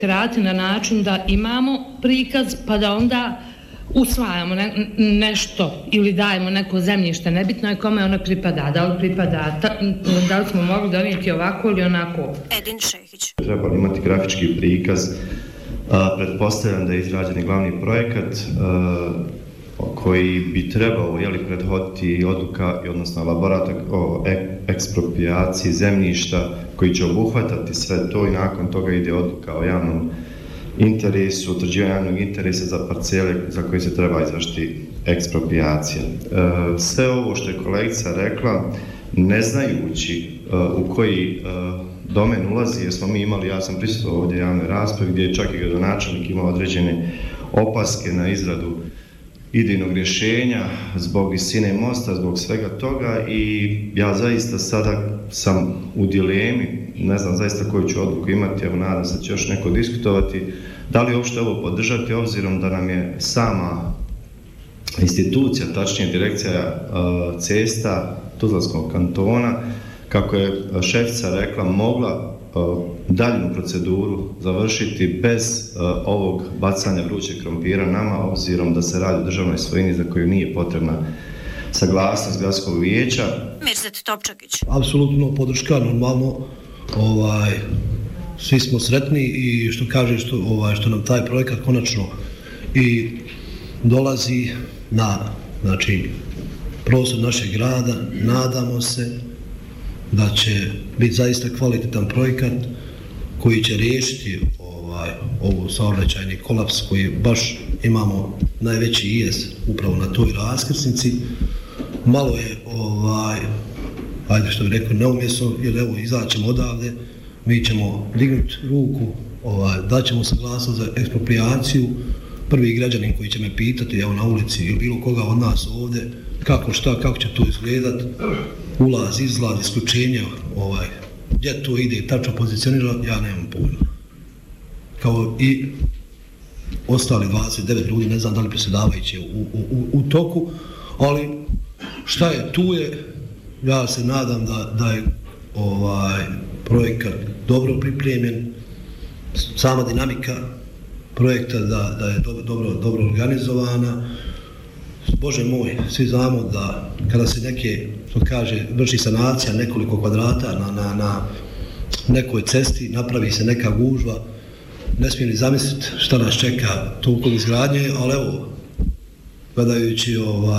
kreati na način da imamo prikaz pa da onda usvajamo nešto ili dajemo neko zemljište, nebitno je kome ono pripada, da li pripada, da li smo mogli donijeti ovako ili onako. Edin Šehić. Trebali imati grafički prikaz, pretpostavljam da je izrađen glavni projekat koji bi trebao prethoditi odluka, odnosno elaborat o eksproprijaciji zemljišta koji će obuhvatati sve to i nakon toga ide odluka o javnom interesu, utvrđivanje javnog interesa za parcele za koje se treba izvršiti eksproprijacija. Sve ovo što je kolegica rekla, ne znajući u koji domen ulazi, jer smo mi imali, ja sam prisustvovao ovdje javne rasprave gdje je čak i gradonačelnik imao određene opaske na izradu idejnog rješenja zbog visine mosta, zbog svega toga i ja zaista sada sam u dilemi, ne znam zaista koju ću odluku imati, evo nadam se da će još neko diskutovati, da li uopšte ovo podržati obzirom da nam je sama institucija, tačnije direkcija cesta Tuzlanskog kantona, kako je šefica rekla, mogla daljnu proceduru završiti bez ovog bacanja vrućeg krompira nama, obzirom da se radi o državnoj svojini za koju nije potrebna saglasnost gradskog vijeća. Mirzet Topčagić. Apsolutno podrška, normalno, svi smo sretni i što kaže što nam taj projekat konačno i dolazi na prostor našeg grada, nadamo se da će biti zaista kvalitetan projekat koji će riješiti ovu saobraćajni kolaps koji baš imamo najveći ijes upravo na toj raskrsnici. Malo je, ajde što bih rekao, neumjesno, jer evo izaćemo odavde, mi ćemo dignuti ruku, daćemo saglasnost za eksproprijaciju. Prvi građanin koji će me pitati, evo na ulici ili bilo koga od nas ovdje, kako će to izgledat, ulaz, izlaz, isključenje, gdje to ide tačno pozicionira, ja nemam pojma. Kao i ostali 29 ljudi, ne znam da li predsjedavajući u toku, ali šta je, tu je, ja se nadam da je projekat dobro pripremljen, sama dinamika projekta da je dobro organizovana. Bože moj, svi znamo da kada se vrši sanacija nekoliko kvadrata na nekoj cesti, napravi se neka gužva, ne smijem ni zamisliti šta nas čeka toliko izgradnje, ali evo, gledajući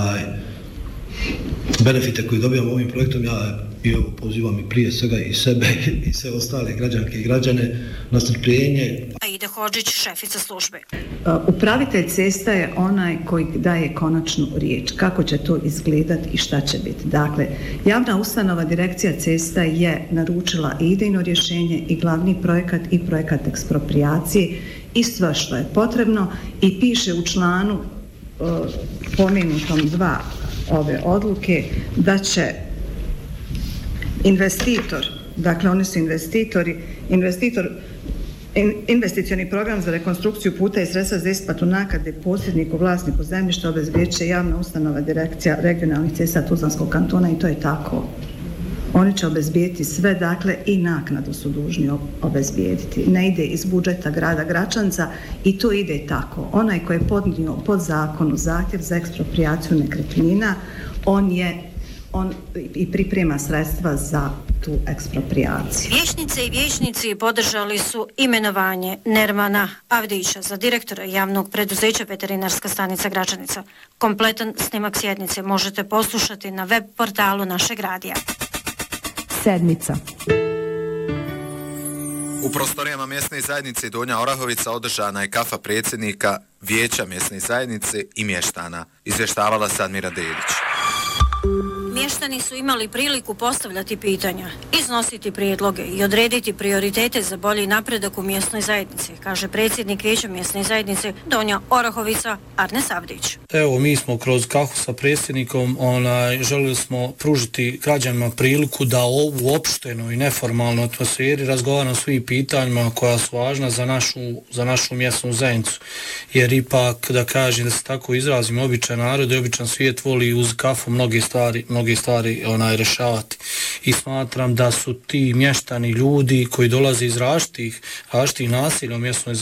benefite koje dobijamo ovim projektom, ja pozivam i prije svega i sebe i sve ostale građanke i građane na strpljenje. Aida Hodžić, šefica službe. Upravitelj cesta je onaj koji daje konačnu riječ. Kako će to izgledati i šta će biti. Dakle, javna ustanova direkcija cesta je naručila i idejno rješenje i glavni projekat i projekat eksproprijacije i sve što je potrebno i piše u članu pomenutom 2 ove odluke da će investitor, dakle oni su investicioni program za rekonstrukciju puta i sredstva za isplatu naknade posjedniku, vlasniku zemljišta obezbjedit će javna ustanova direkcija regionalnih cesta Tuzlanskog kantona i to je tako. Oni će obezbijediti sve, dakle i naknadu su dužni obezbijediti. Ne ide iz budžeta grada Gračanca i to ide tako. Onaj koji je podnio pod zakonu zahtjev za eksproprijaciju nekretnina, on i priprema sredstva za tu eksproprijaciju. Vijećnice i vijećnici podržali su imenovanje Nermana Avdića za direktora javnog preduzeća Veterinarska stanica Gračanica. Kompletan snimak sjednice možete poslušati na web portalu našeg radija. Sedmica. U prostorijama mjesne zajednice Donja Orahovica održana je kafa predsjednika Vijeća mjesne zajednice i mještana, izvještavala Sadmira Dedić. Mještani su imali priliku postavljati pitanja, iznositi prijedloge i odrediti prioritete za bolji napredak u mjesnoj zajednici, kaže predsjednik Vijeća mjesne zajednice Donja Orahovica Arnes Avdić. Evo, mi smo kroz kafu sa predsjednikom želili smo pružiti građanima priliku da u opštenoj i neformalnoj atmosferi razgovaramo o svim pitanjima koja su važna za našu mjesnu zajednicu. jer ipak, da kažem, da se tako izrazim, običan narod i običan svijet voli uz kafu mnoge stvari rešavati. I smatram da su ti mještani ljudi koji dolaze iz različitih naselja u mjesnoj